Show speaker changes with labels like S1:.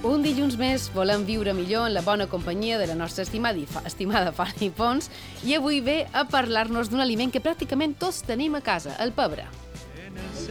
S1: Un dilluns més volem viure millor en la bona companyia de la nostra estimada Fanny Pons i avui ve a parlar-nos d'un aliment que pràcticament tots tenim a casa, el pebre.